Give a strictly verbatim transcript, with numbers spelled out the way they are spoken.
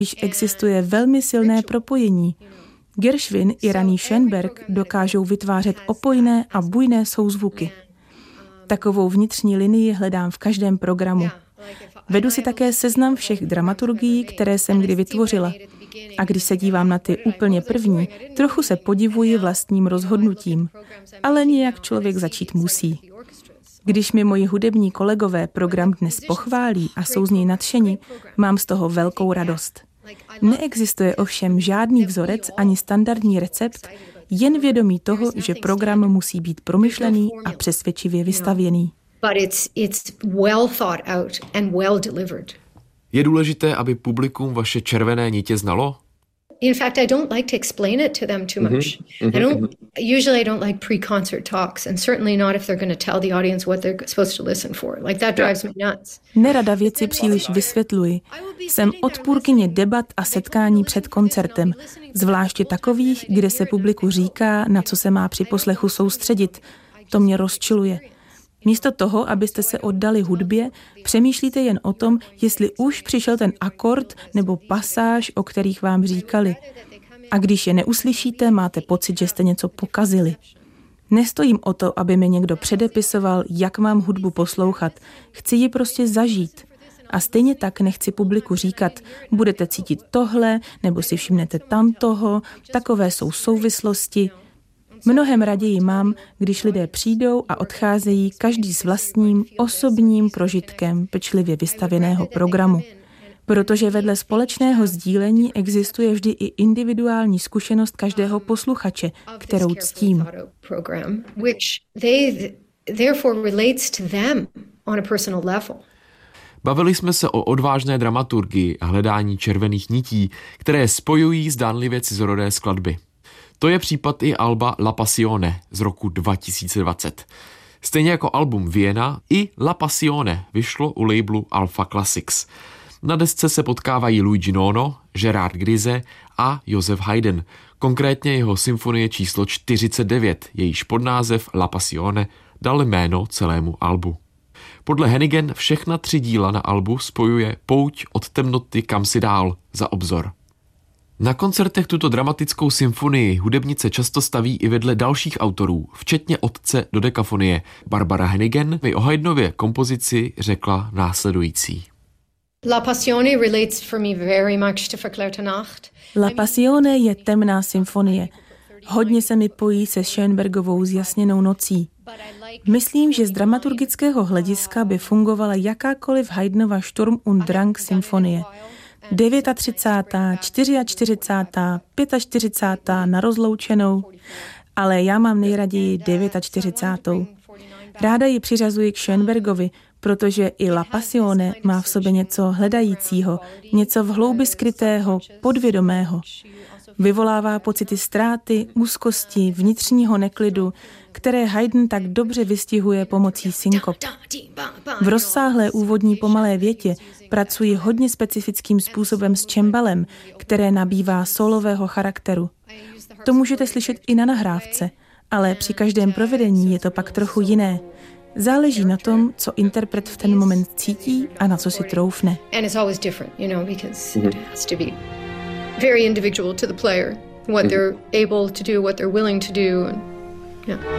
Když existuje velmi silné propojení. Gershwin i raný Schoenberg dokážou vytvářet opojné a bujné souzvuky. Takovou vnitřní linii hledám v každém programu. Vedu si také seznam všech dramaturgií, které jsem kdy vytvořila. A když se dívám na ty úplně první, trochu se podivuji vlastním rozhodnutím. Ale nějak člověk začít musí. Když mi moji hudební kolegové program dnes pochválí a jsou z něj nadšeni, mám z toho velkou radost. Neexistuje ovšem žádný vzorec ani standardní recept, jen vědomí toho, že program musí být promyšlený a přesvědčivě vystavěný. Je důležité, aby publikum vaše červené nitě znalo? In fact, I don't like to explain it to them too much. Mm-hmm. I don't usually I don't like pre-concert talks, and certainly not if they're going to tell the audience what they're supposed to listen for. Like that drives me nuts. Nerada věci příliš vysvětluji. Jsem odpůrkyně debat a setkání před koncertem, zvláště takových, kde se publiku říká, na co se má při poslechu soustředit. To mě rozčiluje. Místo toho, abyste se oddali hudbě, přemýšlíte jen o tom, jestli už přišel ten akord nebo pasáž, o kterých vám říkali. A když je neuslyšíte, máte pocit, že jste něco pokazili. Nestojím o to, aby mi někdo předepisoval, jak mám hudbu poslouchat. Chci ji prostě zažít. A stejně tak nechci publiku říkat, budete cítit tohle, nebo si všimnete tamtoho, takové jsou souvislosti. Mnohem raději mám, když lidé přijdou a odcházejí každý s vlastním osobním prožitkem pečlivě vystavěného programu. Protože vedle společného sdílení existuje vždy i individuální zkušenost každého posluchače, kterou ctím. Bavili jsme se o odvážné dramaturgii a hledání červených nití, které spojují zdánlivě cizorodé skladby. To je případ i alba La Passione z roku dva tisíce dvacet. Stejně jako album Vienna, i La Passione vyšlo u labelu Alpha Classics. Na desce se potkávají Luigi Nono, Gerard Grise a Joseph Haydn, konkrétně jeho symfonie číslo čtyřicet devět, jejíž podnázev La Passione dal jméno celému albu. Podle Hennigan všechna tři díla na albu spojuje pouť od temnoty kam si dál za obzor. Na koncertech tuto dramatickou symfonii hudebnice často staví i vedle dalších autorů, včetně otce dodekafonie. Barbara Hennigan mi o Haydnově kompozici řekla následující. La Passione relates for me very much to Verklärte Nacht. La Passione je temná symfonie. Hodně se mi pojí se Schoenbergovou Zjasněnou nocí. Myslím, že z dramaturgického hlediska by fungovala jakákoliv Haydnova Sturm und Drang symfonie. třicátá devátá, čtyřicátá čtvrtá, čtyřicátá pátá na rozloučenou, ale já mám nejraději čtyřicátou devátou. Ráda ji přiřazuji k Schoenbergovi, protože i La Passione má v sobě něco hledajícího, něco v hloubi skrytého, podvědomého. Vyvolává pocity ztráty, úzkosti, vnitřního neklidu, které Haydn tak dobře vystihuje pomocí synkop. V rozsáhlé úvodní pomalé větě pracuji hodně specifickým způsobem s cembalem, které nabývá solového charakteru. To můžete slyšet i na nahrávce, ale při každém provedení je to pak trochu jiné. Záleží na tom, co interpret v ten moment cítí a na co si troufne. Very individual to the player, what they're able to do, what they're willing to do. And, yeah.